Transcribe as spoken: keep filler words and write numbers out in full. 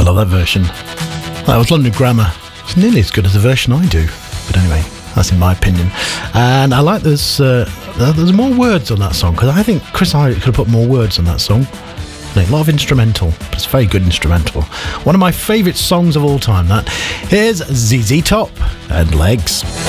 love that version. That was London Grammar. It's nearly as good as the version I do. But anyway, that's in my opinion. And I like there's, uh, there's more words on that song, because I think Chris Isaak could have put more words on that song. A lot of instrumental. It's a very good instrumental. One of my favourite songs of all time, that. Here's Z Z Top and Legs.